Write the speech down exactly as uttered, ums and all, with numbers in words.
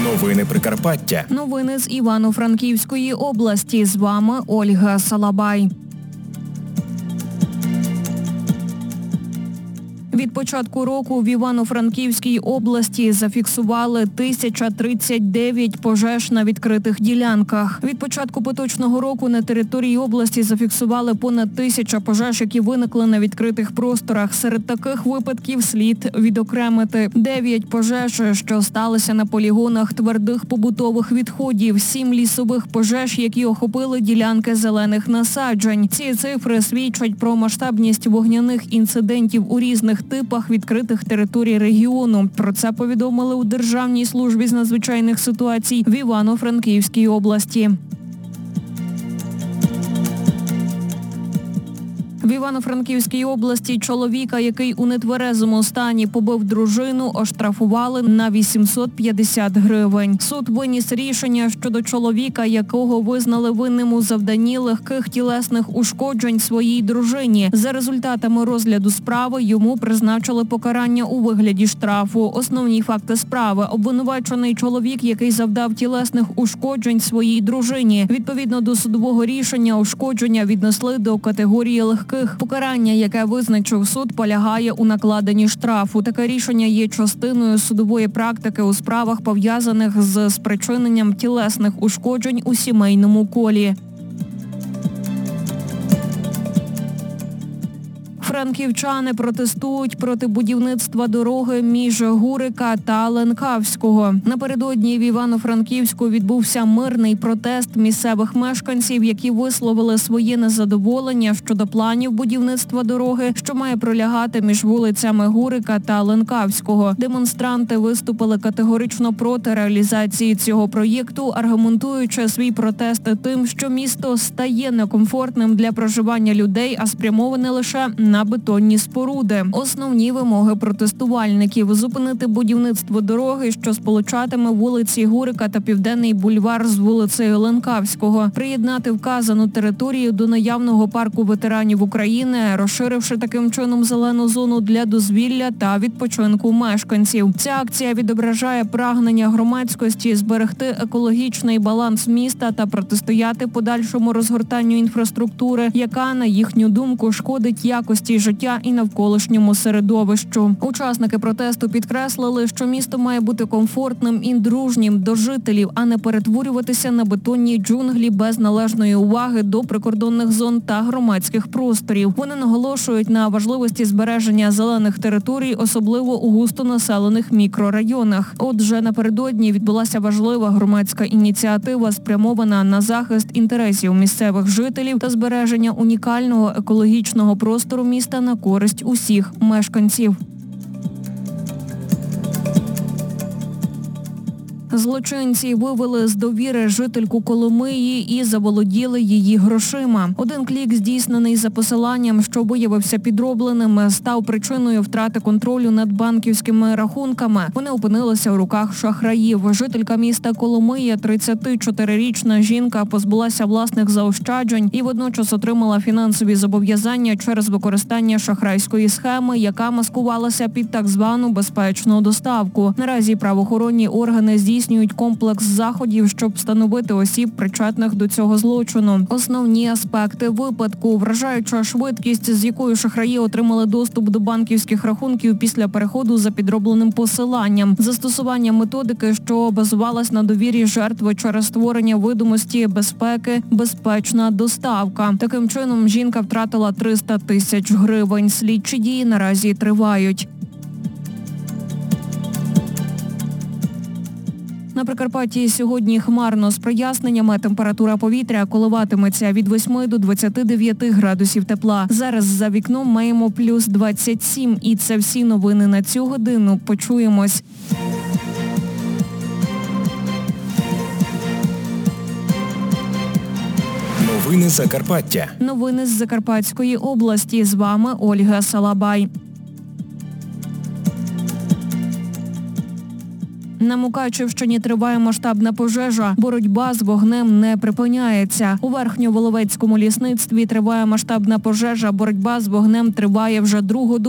Новини Прикарпаття. Новини з Івано-Франківської області. З вами Ольга Салабай. Від початку року в Івано-Франківській області зафіксували тисяча тридцять дев'ять пожеж на відкритих ділянках. Від початку поточного року на території області зафіксували понад тисяча пожеж, які виникли на відкритих просторах. Серед таких випадків слід відокремити дев'ять пожеж, що сталися на полігонах твердих побутових відходів, сім лісових пожеж, які охопили ділянки зелених насаджень. Ці цифри свідчать про масштабність вогняних інцидентів у різних типах відкритих територій регіону. Про це повідомили у Державній службі з надзвичайних ситуацій в Івано-Франківській області. В Івано-Франківській області чоловіка, який у нетверезому стані побив дружину, оштрафували на вісімсот п'ятдесят гривень. Суд виніс рішення щодо чоловіка, якого визнали винним у завданні легких тілесних ушкоджень своїй дружині. За результатами розгляду справи йому призначили покарання у вигляді штрафу. Основні факти справи – обвинувачений чоловік, який завдав тілесних ушкоджень своїй дружині. Відповідно до судового рішення, ушкодження віднесли до категорії легких. Покарання, яке визначив суд, полягає у накладенні штрафу. Таке рішення є частиною судової практики у справах, пов'язаних з спричиненням тілесних ушкоджень у сімейному колі. Франківчани протестують проти будівництва дороги між Гурика та Ленкавського. Напередодні в Івано-Франківську відбувся мирний протест місцевих мешканців, які висловили своє незадоволення щодо планів будівництва дороги, що має пролягати між вулицями Гурика та Ленкавського. Демонстранти виступили категорично проти реалізації цього проєкту, аргументуючи свій протест тим, що місто стає некомфортним для проживання людей, а спрямоване лише на бетонні споруди. Основні вимоги протестувальників – зупинити будівництво дороги, що сполучатиме вулиці Гурика та Південний бульвар з вулицею Ленкавського, приєднати вказану територію до наявного парку ветеранів України, розширивши таким чином зелену зону для дозвілля та відпочинку мешканців. Ця акція відображає прагнення громадськості зберегти екологічний баланс міста та протистояти подальшому розгортанню інфраструктури, яка, на їхню думку, шкодить якості життя і навколишньому середовищу. Учасники протесту підкреслили, що місто має бути комфортним і дружнім до жителів, а не перетворюватися на бетонні джунглі без належної уваги до прикордонних зон та громадських просторів. Вони наголошують на важливості збереження зелених територій, особливо у густонаселених мікрорайонах. Отже, напередодні відбулася важлива громадська ініціатива, спрямована на захист інтересів місцевих жителів та збереження унікального екологічного простору міста на користь усіх мешканців. Злочинці вивели з довіри жительку Коломиї і заволоділи її грошима. Один клік, здійснений за посиланням, що виявився підробленим, став причиною втрати контролю над банківськими рахунками. Вони опинилися у руках шахраїв. Жителька міста Коломия, тридцятичотирирічна жінка, позбулася власних заощаджень і водночас отримала фінансові зобов'язання через використання шахрайської схеми, яка маскувалася під так звану безпечну доставку. Наразі правоохоронні органи здійснюють Здійснюють комплекс заходів, щоб встановити осіб, причетних до цього злочину. Основні аспекти випадку – вражаюча швидкість, з якою шахраї отримали доступ до банківських рахунків після переходу за підробленим посиланням, застосування методики, що базувалась на довірі жертви через створення видимості безпеки, безпечна доставка. Таким чином, жінка втратила триста тисяч гривень. Слідчі дії наразі тривають. На Прикарпатті сьогодні хмарно з проясненнями. Температура повітря коливатиметься від восьми до двадцяти дев'яти градусів тепла. Зараз за вікном маємо плюс двадцять сім. І це всі новини на цю годину. Почуємось. Новини Закарпаття. Новини з Закарпатської області. З вами Ольга Салабай. На Мукачівщині триває масштабна пожежа. Боротьба з вогнем не припиняється. У Верхньоволовецькому лісництві триває масштабна пожежа. Боротьба з вогнем триває вже другу добу.